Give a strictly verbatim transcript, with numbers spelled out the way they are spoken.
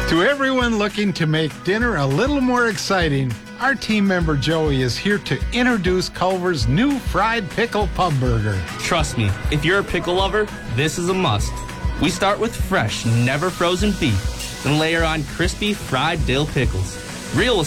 To everyone looking to make dinner a little more exciting, our team member Joey is here to introduce Culver's new fried pickle pub burger. Trust me, if you're a pickle lover, this is a must. We start with fresh, never frozen beef, then layer on crispy fried dill pickles. Real